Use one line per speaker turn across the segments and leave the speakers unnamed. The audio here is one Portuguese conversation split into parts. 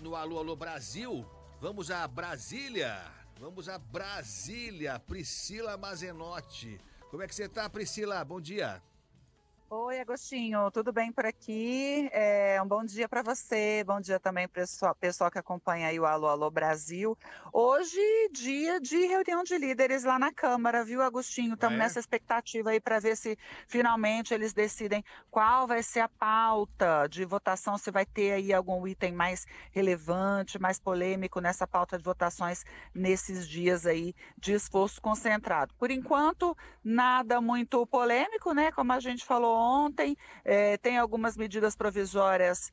no Alô Alô Brasil. Vamos a Brasília. Vamos a Brasília. Priscila Mazenotti. Como é que você tá, Priscila? Bom dia.
Oi, Agostinho, tudo bem por aqui? Um bom dia para você, bom dia também para o pessoal que acompanha aí o Alô Alô Brasil. Hoje, dia de reunião de líderes lá na Câmara, viu, Agostinho?
Ah,
Estamos
é?
nessa expectativa aí para ver se finalmente eles decidem qual vai ser a pauta de votação, se vai ter aí algum item mais relevante, mais polêmico nessa pauta de votações nesses dias aí de esforço concentrado. Por enquanto, nada muito polêmico, né? Como a gente falou ontem, tem algumas medidas provisórias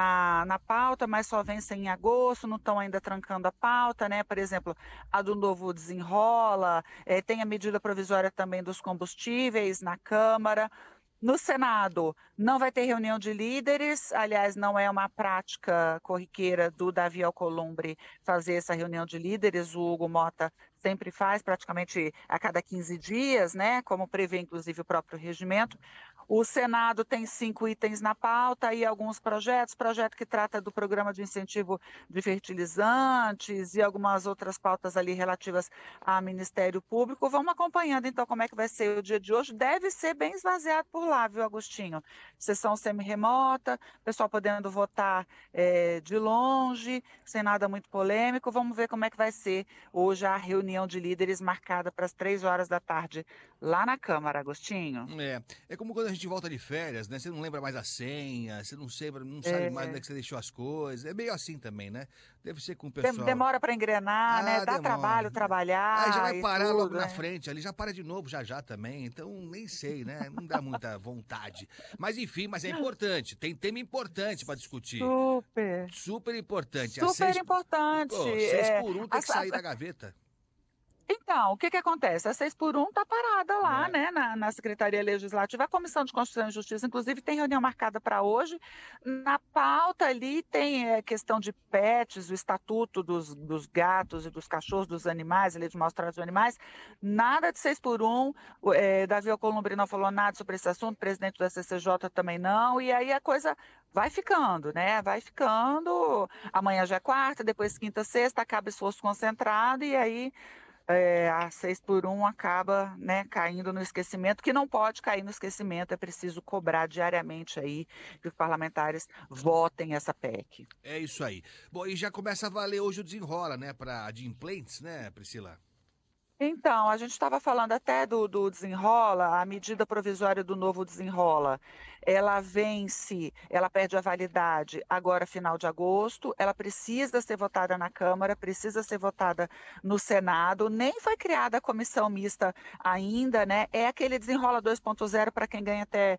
na pauta, mas só vencem em agosto, não estão ainda trancando a pauta, né? Por exemplo, a do novo desenrola, tem a medida provisória também dos combustíveis na Câmara. No Senado, não vai ter reunião de líderes, aliás, não é uma prática corriqueira do Davi Alcolumbre fazer essa reunião de líderes, o Hugo Mota sempre faz, praticamente a cada 15 dias, né, como prevê inclusive o próprio regimento. O Senado tem 5 itens na pauta e alguns projeto que trata do programa de incentivo de fertilizantes e algumas outras pautas ali relativas ao Ministério Público. Vamos acompanhando então como é que vai ser o dia de hoje. Deve ser bem esvaziado por lá, viu, Agostinho? Sessão semi-remota, pessoal podendo votar de longe, sem nada muito polêmico. Vamos ver como é que vai ser hoje a reunião de líderes marcada para as 3 horas da tarde lá na Câmara, Agostinho.
É como quando a gente volta de férias, né? Você não lembra mais a senha, você não sabe mais onde é
É,
que você deixou as coisas. É meio assim também, né? Deve ser com o pessoal.
demora para engrenar, né?
Ah,
Dá
demora.
trabalho
Aí já vai
trabalhar e
parar logo
tudo,
na
né?
frente, ali já para de novo já já também, então nem sei, né? Não dá muita vontade. Mas enfim, mas é importante, tem tema importante para discutir.
Super,
Super importante. Às
super importante.
pô, 6x1 tem que sair da gaveta.
Então, o que que acontece? A 6x1 está parada lá,
Né?
né, na Secretaria Legislativa. A Comissão de Constituição e Justiça, inclusive, tem reunião marcada para hoje. Na pauta ali tem questão de pets, o estatuto dos gatos e dos cachorros, dos animais, a lei de maus tratos dos animais. Nada de 6x1. Davi Alcolumbre não falou nada sobre esse assunto, o presidente da CCJ também não. E aí a coisa vai ficando, né? Vai ficando. Amanhã já é quarta, depois quinta, sexta, acaba esforço concentrado e aí a 6x1 acaba, né, caindo no esquecimento, que não pode cair no esquecimento, é preciso cobrar diariamente aí que os parlamentares votem essa PEC.
É isso aí. Bom, e já começa a valer hoje o desenrola, né, para adimplentes, né, Priscila?
Então, a gente estava falando até do desenrola, a medida provisória do novo desenrola, ela vence, ela perde a validade agora final de agosto, ela precisa ser votada na Câmara, precisa ser votada no Senado, nem foi criada a comissão mista ainda, né? É aquele desenrola 2.0 para quem ganha até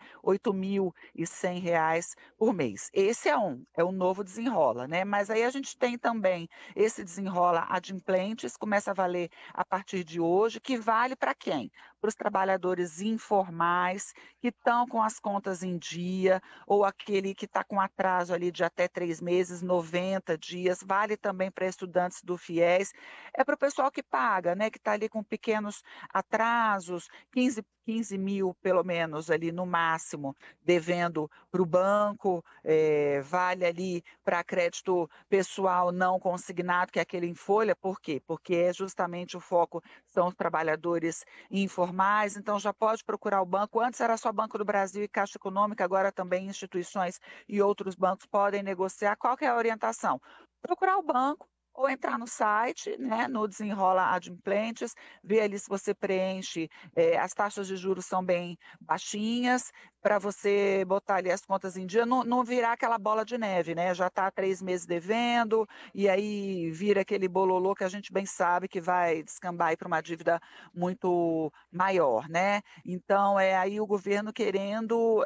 R$ 8.100 por mês. Esse é o novo desenrola, né? Mas aí a gente tem também esse desenrola adimplentes, começa a valer a partir de hoje, que vale para quem? Para os trabalhadores informais, que estão com as contas em dia, ou aquele que está com atraso ali de até 3 meses, 90 dias, vale também para estudantes do FIES, é para o pessoal que paga, né, que está ali com pequenos atrasos, 15 mil pelo menos ali no máximo, devendo para o banco, vale ali para crédito pessoal não consignado, que é aquele em folha, por quê? Porque é justamente o foco são os trabalhadores informais, então já pode procurar o banco. Antes era só Banco do Brasil e Caixa Econômica, agora também instituições e outros bancos podem negociar. Qual que é a orientação? Procurar o banco ou entrar no site, né, no Desenrola Adimplentes, ver ali se você preenche, as taxas de juros são bem baixinhas, para você botar ali as contas em dia, não virar aquela bola de neve, né? Já está há 3 meses devendo, e aí vira aquele bololô que a gente bem sabe que vai descambar para uma dívida muito maior, né? Então, é aí o governo querendo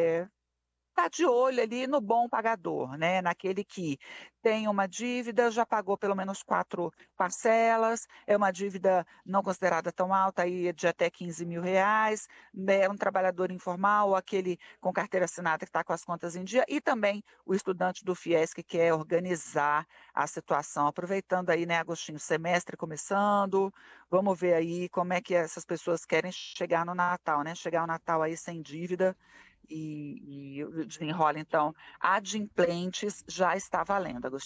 tá de olho ali no bom pagador, né, naquele que tem uma dívida, já pagou pelo menos 4 parcelas, é uma dívida não considerada tão alta, aí de até R$ 15.000, né, é um trabalhador informal, ou aquele com carteira assinada que está com as contas em dia, e também o estudante do FIES que quer organizar a situação. Aproveitando aí, né, Agostinho, semestre começando, vamos ver aí como é que essas pessoas querem chegar no Natal, né, chegar ao Natal aí sem dívida, e o desenrola, então, adimplentes já está valendo, Agostinho.